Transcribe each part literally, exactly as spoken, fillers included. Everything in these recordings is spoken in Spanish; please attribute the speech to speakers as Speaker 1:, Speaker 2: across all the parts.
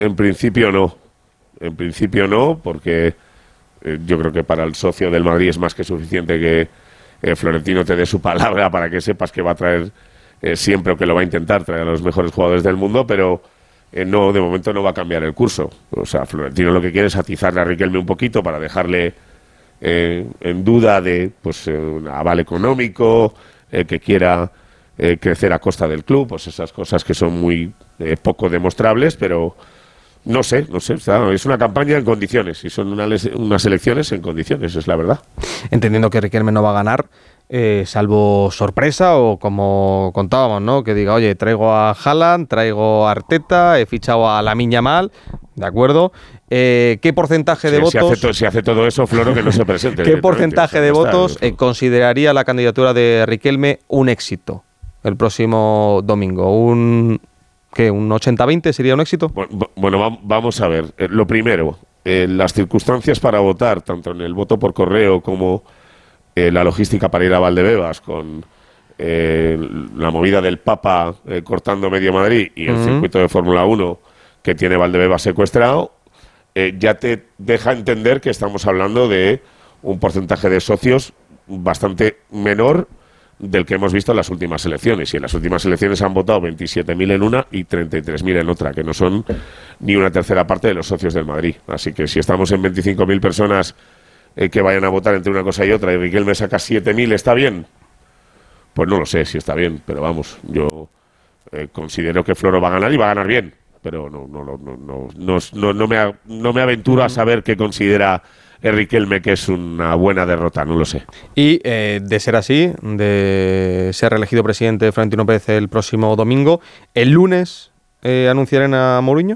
Speaker 1: en principio no. En principio no, porque eh, yo creo que para el socio del Madrid es más que suficiente que eh, Florentino te dé su palabra para que sepas que va a traer eh, siempre, o que lo va a intentar traer a los mejores jugadores del mundo, pero eh, no, de momento no va a cambiar el curso. O sea, Florentino lo que quiere es atizarle a Riquelme un poquito para dejarle eh, en duda de pues eh, un aval económico, eh, que quiera eh, crecer a costa del club, pues esas cosas que son muy eh, poco demostrables, pero no sé, no sé, está, es una campaña en condiciones y son una les, unas elecciones en condiciones, es la verdad.
Speaker 2: Entendiendo que Riquelme no va a ganar, eh, salvo sorpresa o como contábamos, ¿no? Que diga, oye, traigo a Haaland, traigo a Arteta, he fichado a Lamine Yamal, ¿de acuerdo? Eh, ¿Qué porcentaje
Speaker 1: sí,
Speaker 2: de
Speaker 1: si
Speaker 2: votos?
Speaker 1: Hace to, si hace todo eso, Floro, que no se presente.
Speaker 2: ¿Qué porcentaje
Speaker 1: o sea,
Speaker 2: de
Speaker 1: no
Speaker 2: votos
Speaker 1: está,
Speaker 2: eh, consideraría la candidatura de Riquelme un éxito el próximo domingo? ¿Un qué? ¿Un ochenta veinte sería un éxito?
Speaker 1: Bueno, bueno va, vamos a ver. Eh, lo primero, eh, las circunstancias para votar, tanto en el voto por correo como eh, la logística para ir a Valdebebas, con eh, la movida del Papa eh, cortando medio Madrid y el uh-huh. circuito de Fórmula uno que tiene Valdebebas secuestrado, eh, ya te deja entender que estamos hablando de un porcentaje de socios bastante menor del que hemos visto en las últimas elecciones. Y en las últimas elecciones han votado veintisiete mil en una y treinta y tres mil en otra, que no son ni una tercera parte de los socios del Madrid. Así que si estamos en veinticinco mil personas eh, que vayan a votar entre una cosa y otra y Riquelme saca siete mil, ¿está bien? Pues no lo sé si está bien, pero vamos, yo eh, considero que Floro va a ganar y va a ganar bien. Pero no, no, no, no, no, no, no, no, me, no me aventuro a saber qué considera Riquelme que es una buena derrota, no lo sé.
Speaker 2: Y eh, de ser así, de ser reelegido presidente Florentino Pérez el próximo domingo, ¿el lunes eh, anunciarán a Mourinho?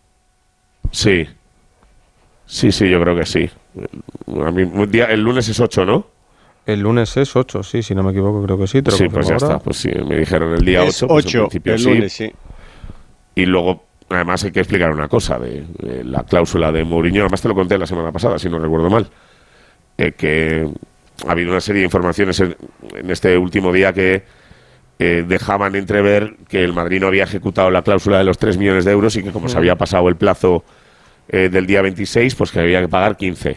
Speaker 1: Sí, sí, sí, yo creo que sí. A mí, un día, el lunes es ocho, ¿no?
Speaker 2: El lunes es ocho, sí, si no me equivoco, creo que sí. Te lo
Speaker 1: sí, pues ya ahora. Está, pues sí, me dijeron el día ocho, pues
Speaker 3: ocho,
Speaker 1: en principio
Speaker 3: el lunes, sí. sí.
Speaker 1: Y luego, además, hay que explicar una cosa de, de la cláusula de Mourinho. Además, te lo conté la semana pasada, si no recuerdo mal. Eh, que ha habido una serie de informaciones en, en este último día que eh, dejaban entrever que el Madrid no había ejecutado la cláusula de los tres millones de euros y que, como se había pasado el plazo eh, del día veintiséis, pues que había que pagar quince.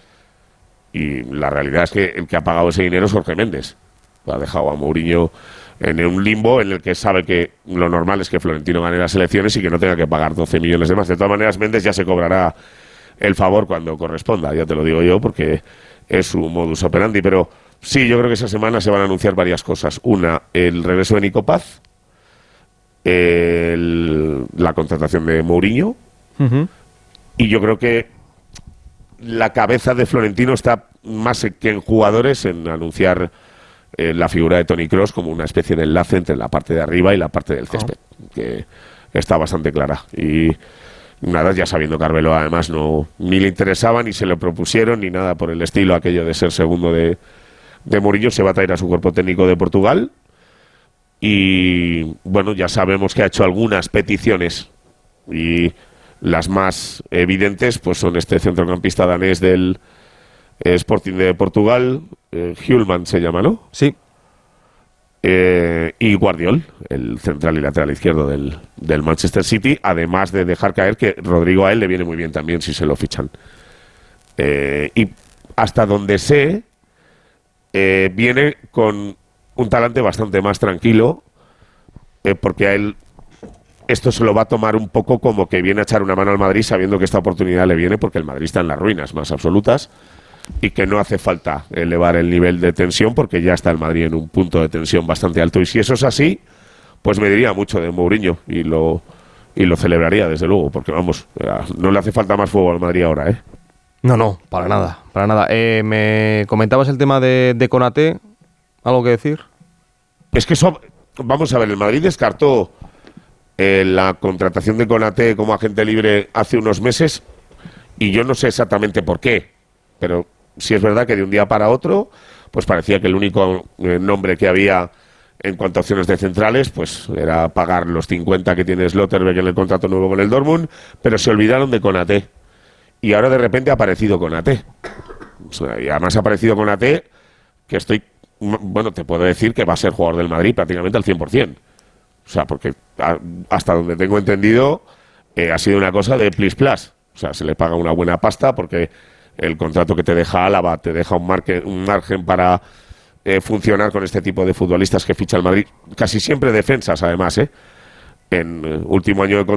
Speaker 1: Y la realidad es que el que ha pagado ese dinero es Jorge Méndez. Ha dejado a Mourinho en un limbo en el que sabe que lo normal es que Florentino gane las elecciones y que no tenga que pagar doce millones de más. De todas maneras, Méndez ya se cobrará el favor cuando corresponda, ya te lo digo yo, porque es su modus operandi. Pero sí, yo creo que esa semana se van a anunciar varias cosas. Una, el regreso de Nico Paz, el, la contratación de Mourinho, uh-huh. y yo creo que la cabeza de Florentino está más que en jugadores en anunciar Eh, la figura de Toni Kroos como una especie de enlace entre la parte de arriba y la parte del césped, oh. que está bastante clara. Y nada, ya sabiendo que Arbeloa además no ni le interesaba, ni se lo propusieron, ni nada por el estilo, aquello de ser segundo de, de Mourinho, se va a traer a su cuerpo técnico de Portugal. Y bueno, ya sabemos que ha hecho algunas peticiones y las más evidentes pues son este centrocampista danés del Sporting de Portugal, eh, Hjulmand se llama, ¿no?
Speaker 2: Sí.
Speaker 1: Eh, y Guardiol, el central y lateral izquierdo del, del Manchester City, además de dejar caer que Rodrigo a él le viene muy bien también si se lo fichan. Eh, y hasta donde sé, eh, viene con un talante bastante más tranquilo, eh, porque a él esto se lo va a tomar un poco como que viene a echar una mano al Madrid sabiendo que esta oportunidad le viene porque el Madrid está en las ruinas más absolutas. Y que no hace falta elevar el nivel de tensión porque ya está el Madrid en un punto de tensión bastante alto. Y si eso es así, pues me diría mucho de Mourinho y lo, y lo celebraría, desde luego, porque vamos, no le hace falta más fuego al Madrid ahora, ¿eh?
Speaker 2: No, no, para nada, para nada. Eh, me comentabas el tema de, de Konaté, ¿algo que decir?
Speaker 1: Es que eso, vamos a ver, el Madrid descartó eh, la contratación de Konaté como agente libre hace unos meses y yo no sé exactamente por qué. Pero sí es verdad que de un día para otro, pues parecía que el único eh, nombre que había en cuanto a opciones de centrales, pues era pagar los cincuenta que tiene Slotterbeck en el contrato nuevo con el Dortmund, pero se olvidaron de Konaté. Y ahora de repente ha aparecido Konaté. O sea, y además ha aparecido Konaté, que estoy, bueno, te puedo decir que va a ser jugador del Madrid prácticamente al cien por ciento. O sea, porque a, hasta donde tengo entendido, eh, ha sido una cosa de plis plas. O sea, se le paga una buena pasta porque el contrato que te deja Álava te deja un, marque, un margen para eh, funcionar con este tipo de futbolistas que ficha el Madrid. Casi siempre defensas, además, ¿eh? En eh, último año de